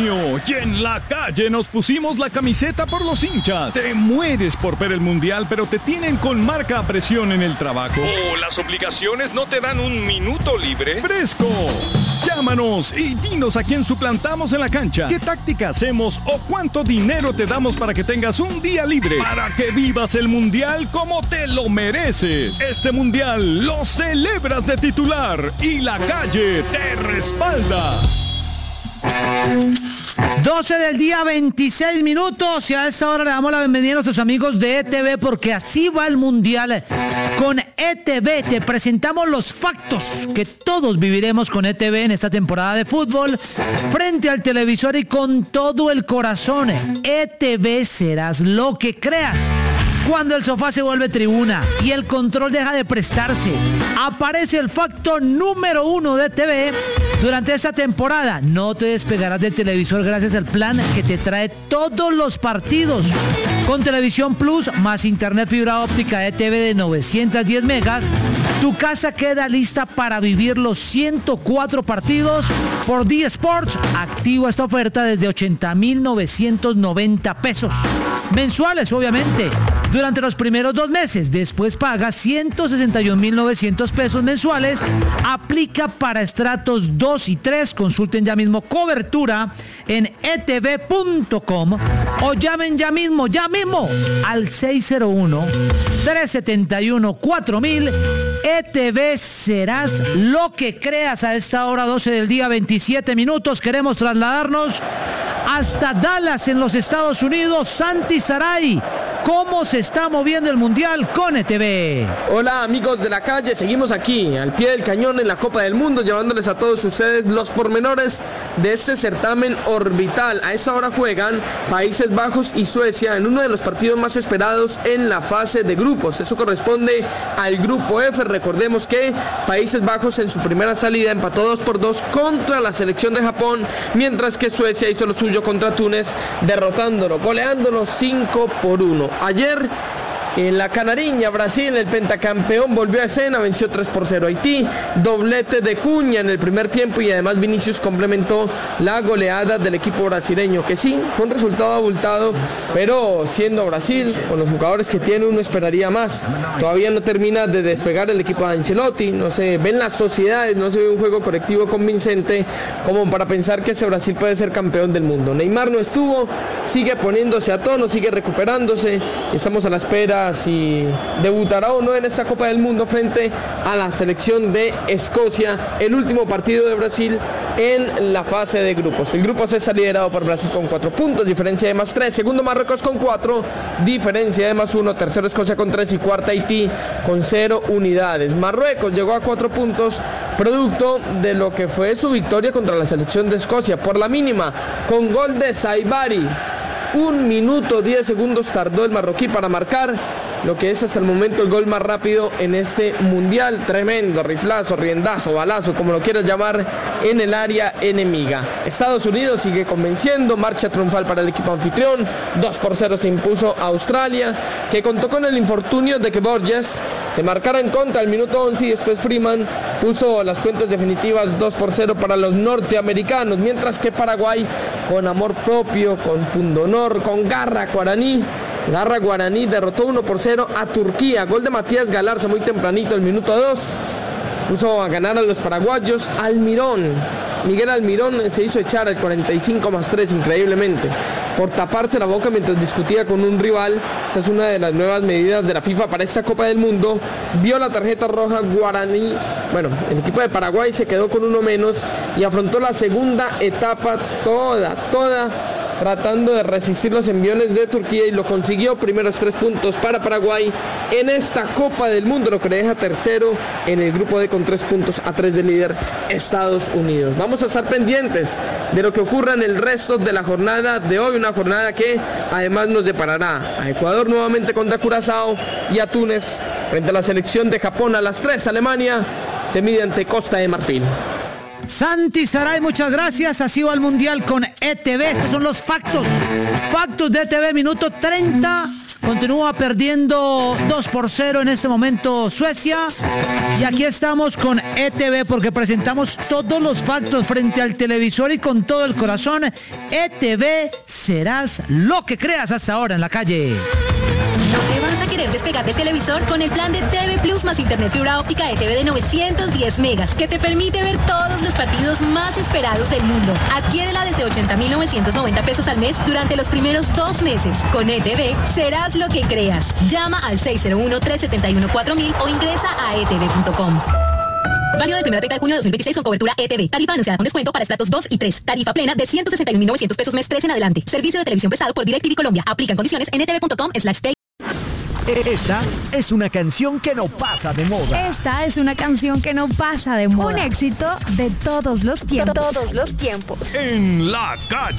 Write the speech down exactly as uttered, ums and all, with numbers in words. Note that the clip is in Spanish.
junio y en la calle nos pusimos la camiseta por los hinchas. Te mueres por ver el mundial, pero te tienen con marca a presión en el trabajo. ¿O las obligaciones no te dan un minuto libre? ¡Fresco! Llámanos y dinos a quién suplantamos en la cancha, qué táctica hacemos o cuánto dinero te damos para que tengas un día libre, para que vivas el mundial como te lo mereces. Este mundial lo celebras de titular y la calle te respalda. doce del día, veintiséis minutos, y a esta hora le damos la bienvenida a nuestros amigos de E T V, porque así va el mundial con E T V. Te presentamos los factos que todos viviremos con E T V en esta temporada de fútbol, frente al televisor y con todo el corazón. E T V, serás lo que creas. Cuando el sofá se vuelve tribuna y el control deja de prestarse, aparece el facto número uno de E T V durante esta temporada. No te despegarás del televisor gracias al plan que te trae todos los partidos. Con Televisión Plus más internet fibra óptica E T V de novecientos diez megas, tu casa queda lista para vivir los ciento cuatro partidos por D Sports. Activa esta oferta desde ochenta mil novecientos noventa pesos mensuales, obviamente, durante los primeros dos meses. Después paga ciento sesenta y un mil novecientos pesos mensuales. Aplica para estratos dos y tres. Consulten ya mismo cobertura en e t v punto com o llamen ya mismo, ya mismo al seis cero uno, tres siete uno, cuatro mil. E T V, serás lo que creas. A esta hora, doce del día, veintisiete minutos. Queremos trasladarnos hasta Dallas, en los Estados Unidos. Santi Saray, ¿cómo se está moviendo el mundial con E T V? Hola amigos de la calle, seguimos aquí al pie del cañón en la Copa del Mundo, llevándoles a todos ustedes los pormenores de este certamen orbital. A esta hora juegan Países Bajos y Suecia en uno de los partidos más esperados en la fase de grupos. Eso corresponde al grupo F. Recordemos que Países Bajos en su primera salida empató dos por dos contra la selección de Japón, mientras que Suecia hizo lo suyo contra Túnez, derrotándolo, goleándolo cinco por uno. Ayer en la Canariña, Brasil, el pentacampeón, volvió a escena, venció tres por cero a Haití, doblete de Cuña en el primer tiempo, y además Vinicius complementó la goleada del equipo brasileño, que sí, fue un resultado abultado, pero siendo Brasil, con los jugadores que tiene, uno esperaría más. Todavía no termina de despegar el equipo de Ancelotti, no se ven las sociedades, no se ve un juego colectivo convincente como para pensar que ese Brasil puede ser campeón del mundo. Neymar no estuvo, sigue poniéndose a tono, sigue recuperándose, estamos a la espera si debutará o no en esta Copa del Mundo frente a la selección de Escocia, el último partido de Brasil en la fase de grupos. El grupo C está liderado por Brasil con cuatro puntos, diferencia de más tres, segundo Marruecos con cuatro, diferencia de más uno, tercero Escocia con tres y cuarta Haití con cero unidades. Marruecos llegó a cuatro puntos producto de lo que fue su victoria contra la selección de Escocia por la mínima, con gol de Saibari. Un minuto diez segundos tardó el marroquí para marcar lo que es hasta el momento el gol más rápido en este mundial. Tremendo riflazo, riendazo, balazo, como lo quieras llamar, en el área enemiga. Estados Unidos sigue convenciendo, marcha triunfal para el equipo anfitrión. dos por cero se impuso a Australia, que contó con el infortunio de que Borges se marcara en contra al minuto once, y después Freeman puso las cuentas definitivas. Dos por cero para los norteamericanos, mientras que Paraguay, con amor propio, con pundonor, con garra guaraní, Garra Guaraní derrotó uno por cero a Turquía. Gol de Matías Galarza muy tempranito, el minuto dos. Puso a ganar a los paraguayos. Almirón, Miguel Almirón se hizo echar al cuarenta y cinco más tres, increíblemente, por taparse la boca mientras discutía con un rival. Esa es una de las nuevas medidas de la FIFA para esta Copa del Mundo. Vio la tarjeta roja Guaraní. Bueno, el equipo de Paraguay se quedó con uno menos y afrontó la segunda etapa toda, toda tratando de resistir los enviones de Turquía, y lo consiguió. Primeros tres puntos para Paraguay en esta Copa del Mundo, lo que le deja tercero en el grupo D con tres puntos a tres del líder Estados Unidos. Vamos a estar pendientes de lo que ocurra en el resto de la jornada de hoy, una jornada que además nos deparará a Ecuador nuevamente contra Curazao y a Túnez frente a la selección de Japón. A las tres Alemania se mide ante Costa de Marfil. Santi Saray, muchas gracias. Así va el mundial con E T V. Estos son los factos. Factos de E T V, minuto treinta Continúa perdiendo dos por cero en este momento Suecia. Y aquí estamos con E T V porque presentamos todos los factos frente al televisor y con todo el corazón. E T V, serás lo que creas hasta ahora en la calle. ¿No te vas a querer despegar del televisor con el plan de T V Plus más internet fibra óptica E T V de novecientos diez megas que te permite ver todos los partidos más esperados del mundo? Adquiérela desde ochenta mil novecientos noventa pesos al mes durante los primeros dos meses. Con E T V serás lo que creas. Llama al seis cero uno, tres siete uno, cuatro mil o ingresa a e t v punto com. Válido del primero al treinta de junio de dos mil veintiséis con cobertura E T V. Tarifa anunciada con descuento para estratos dos y tres. Tarifa plena de ciento sesenta y un mil novecientos pesos mes tres en adelante. Servicio de televisión prestado por DirecTV Colombia. Aplican condiciones en e t v punto com slash t. Esta es una canción que no pasa de moda. Esta es una canción que no pasa de moda. Un éxito de todos los tiempos. Todos los tiempos. En la calle.